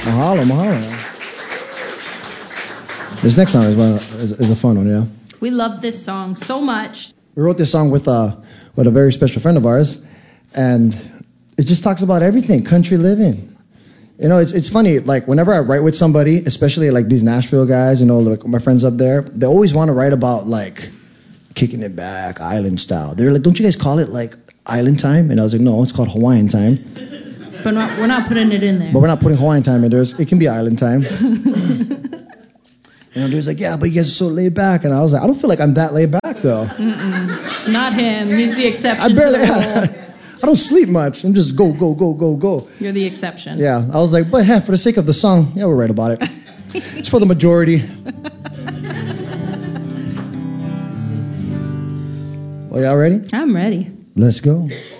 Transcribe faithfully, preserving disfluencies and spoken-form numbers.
Mahalo, mahalo. This next song is, one, is, is a fun one, yeah. We love this song so much. We wrote this song with, uh, with a very special friend of ours, and it just talks about everything, country living. You know, it's it's funny, like, whenever I write with somebody, especially, like, these Nashville guys, you know, like, my friends up there, they always want to write about, like, kicking it back, island style. They're like, don't you guys call it, like, island time? And I was like, no, it's called Hawaiian time. But not, we're not putting it in there. But we're not putting Hawaiian time in there. It can be island time. You know, there's like, yeah, but you guys are so laid back. And I was like, I don't feel like I'm that laid back, though. Mm-mm. Not him. He's the exception. I barely, to the rule. I don't sleep much. I'm just go, go, go, go, go. You're the exception. Yeah, I was like, but hey, for the sake of the song, yeah, we're right about it. It's for the majority. Well, y'all ready? I'm ready. Let's go.